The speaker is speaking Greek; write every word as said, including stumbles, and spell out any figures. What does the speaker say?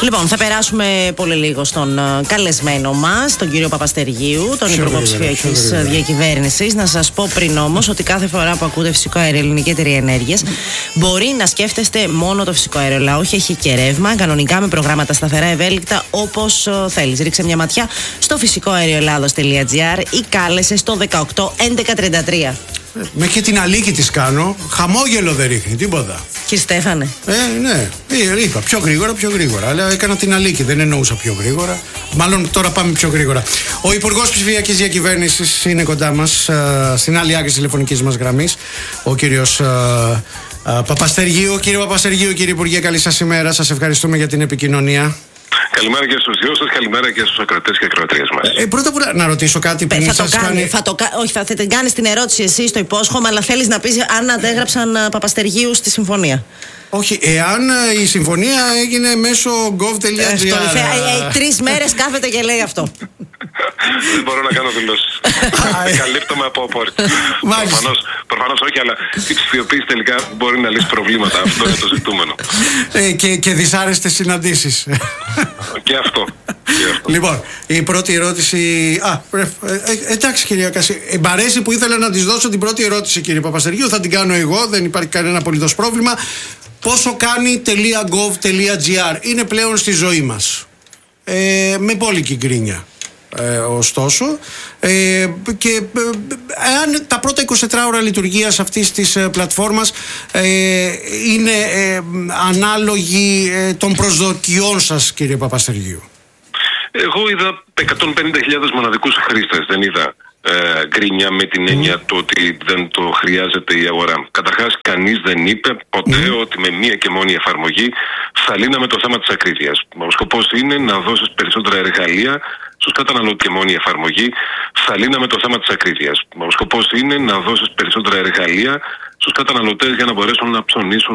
Λοιπόν, θα περάσουμε πολύ λίγο στον καλεσμένο μας, τον κύριο Παπαστεργίου, τον Υπουργό Ψηφιακής Διακυβέρνησης. Να σας πω πριν όμως ότι κάθε φορά που ακούτε φυσικό αέριο, Ελληνική Εταιρεία Ενέργειας, μπορεί να σκέφτεστε μόνο το φυσικό αέριο, αλλά όχι έχει και ρεύμα, κανονικά με προγράμματα σταθερά, ευέλικτα, όπως θέλεις. Ρίξε μια ματιά στο φυσικό αέριο ελλάδος τελεία τζι άρ ή κάλεσε στο δεκαοκτώ έντεκα τριάντα τρία. Με και την αλήκη της κάνω, χαμόγελο δεν ρίχνει, τίποτα. Κύριε Στέφανε. Ε, ναι, είπα πιο γρήγορα, πιο γρήγορα. Αλλά έκανα την αλήκη, δεν εννοούσα πιο γρήγορα. Μάλλον τώρα πάμε πιο γρήγορα. Ο Υπουργός Ψηφιακής Διακυβέρνησης είναι κοντά μας, στην άλλη άκρη της τηλεφωνικής μας γραμμής, ο κύριος Παπαστεργίου. Κύριε Παπαστεργίου, κύριε Υπουργέ, καλή σας ημέρα. Σας ευχαριστούμε για την επικοινωνία. Καλημέρα και στους δυο σας, καλημέρα και στους ακροατές και ακροατρίες μας. Ε, πρώτα απ' όλα να ρωτήσω κάτι πριν θα σας το κάνει, κάνει... θα το, όχι, θα την κάνεις την ερώτηση εσύ στο υπόσχομαι, αλλά θέλεις να πεις αν αντέγραψαν Παπαστεργίου στη συμφωνία. Όχι, εάν η συμφωνία έγινε μέσω gov τελεία τζι άρ. Ε, ε, τρεις μέρες κάθεται και λέει αυτό. Δεν μπορώ να κάνω δηλώσεις. Καλύπτομαι από απόρριτα. Προφανώς, προφανώς όχι, αλλά η ψηφιοποίηση τελικά μπορεί να λύσει προβλήματα. Αυτό είναι το ζητούμενο. Ε, και, και δυσάρεστες συναντήσεις. Και αυτό. Λοιπόν, η πρώτη ερώτηση. Α, ε, ε, εντάξει, κυρία Κασί. Ε, μ' αρέσει που ήθελα να της δώσω την πρώτη ερώτηση, κύριε Παπαστεργίου. Θα την κάνω εγώ, δεν υπάρχει κανένα απολύτως πρόβλημα. Πόσο κάνει .gov τελεία τζι άρ είναι πλέον στη ζωή μας. Ε, με μπόλικη γκρίνια. Ε, ωστόσο, ε, και εάν ε, τα πρώτα είκοσι τέσσερις ώρα λειτουργίας αυτής της ε, πλατφόρμας ε, είναι ε, ανάλογη ε, των προσδοκιών σας, κύριε Παπαστεργίου. Εγώ είδα εκατόν πενήντα χιλιάδες μοναδικούς χρήστες, δεν είδα ε, γκρίνια με την έννοια mm. του ότι δεν το χρειάζεται η αγορά. Καταρχάς, κανείς δεν είπε ποτέ mm. ότι με μία και μόνη εφαρμογή θα λύναμε το θέμα της ακρίβειας. Ο σκοπός είναι να δώσεις περισσότερα εργαλεία στους καταναλωτές και μόνη εφαρμογή θα λύναμε το θέμα της ακρίβειας. Ο σκοπός είναι να δώσεις περισσότερα εργαλεία στους καταναλωτές για να μπορέσουν να ψωνίσουν